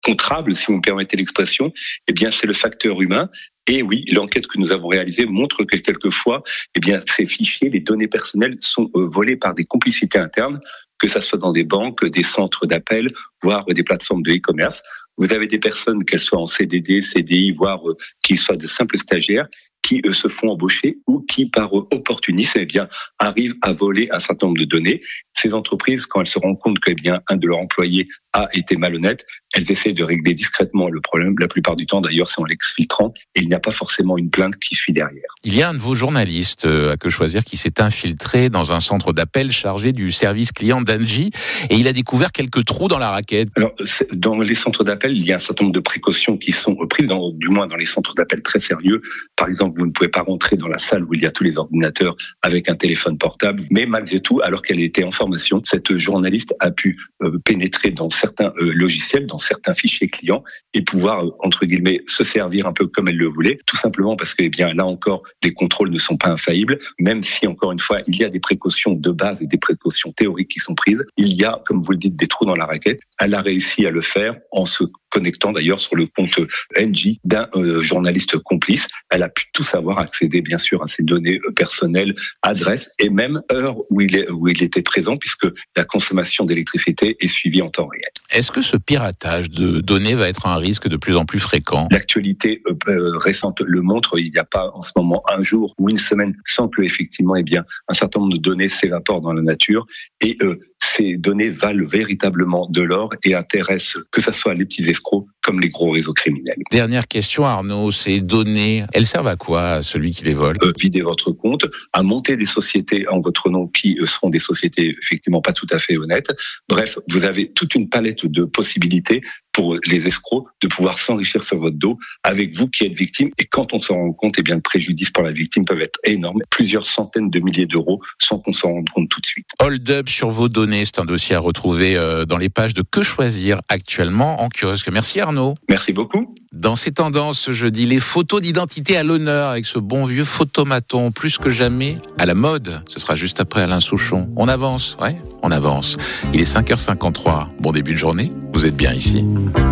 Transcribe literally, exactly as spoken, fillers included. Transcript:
contrable, si vous me permettez l'expression, eh bien, c'est le facteur humain. Et oui, l'enquête que nous avons réalisée montre que quelquefois, eh bien, ces fichiers, les données personnelles sont euh, volées par des complicités internes, que ça soit dans des banques, des centres d'appel, voire des plateformes de e-commerce. Vous avez des personnes, qu'elles soient en C D D, C D I, voire euh, qu'ils soient de simples stagiaires, qui euh, se font embaucher ou qui, par euh, opportunisme, eh bien, arrivent à voler un certain nombre de données. Ces entreprises, quand elles se rendent compte que, eh bien, un de leurs employés a été malhonnête, elles essaient de régler discrètement le problème. La plupart du temps, d'ailleurs, c'est en l'exfiltrant et il n'y a pas forcément une plainte qui suit derrière. Il y a un de vos journalistes à Que Choisir qui s'est infiltré dans un centre d'appel chargé du service client d'Engie et il a découvert quelques trous dans la raquette. Alors, dans les centres d'appel, il y a un certain nombre de précautions qui sont prises, dans, du moins dans les centres d'appel très sérieux. Par exemple, vous ne pouvez pas rentrer dans la salle où il y a tous les ordinateurs avec un téléphone portable. Mais malgré tout, alors qu'elle était en formation, cette journaliste a pu euh, pénétrer dans certains euh, logiciels, dans certains fichiers clients et pouvoir, euh, entre guillemets, se servir un peu comme elle le voulait, tout simplement parce que, eh bien, là encore, les contrôles ne sont pas infaillibles, même si, encore une fois, il y a des précautions de base et des précautions théoriques qui sont prises. Il y a, comme vous le dites, des trous dans la raquette. Elle a réussi à le faire en se connectant d'ailleurs sur le compte Engie d'un euh, journaliste complice. Elle a pu tout savoir, accéder bien sûr à ses données euh, personnelles, adresse et même heure où il, est, où il était présent, puisque la consommation d'électricité est suivie en temps réel. Est-ce que ce piratage de données va être un risque de plus en plus fréquent ? L'actualité euh, récente le montre. Il n'y a pas en ce moment un jour ou une semaine sans que effectivement, eh bien, un certain nombre de données s'évaporent dans la nature et euh, ces données valent véritablement de l'or et intéressent que ce soit les petits escrocs comme les gros réseaux criminels. Dernière question, Arnaud, ces données, elles servent à quoi à celui qui les vole ? euh, Vider votre compte, à monter des sociétés en votre nom qui euh, seront des sociétés effectivement pas tout à fait honnêtes. Bref, vous avez toute une palette de possibilités pour les escrocs de pouvoir s'enrichir sur votre dos avec vous qui êtes victime. Et quand on s'en rend compte, eh bien, le préjudice pour la victime peut être énorme. Plusieurs centaines de milliers d'euros sans qu'on s'en rende compte tout de suite. Hold up sur vos données, c'est un dossier à retrouver dans les pages de Que Choisir actuellement en kiosque. Merci Arnaud. Merci beaucoup. Dans ces tendances ce jeudi, les photos d'identité à l'honneur avec ce bon vieux photomaton, plus que jamais à la mode. Ce sera juste après Alain Souchon. On avance, ouais, on avance. Il est cinq heures cinquante-trois. Bon début de journée, vous êtes bien ici.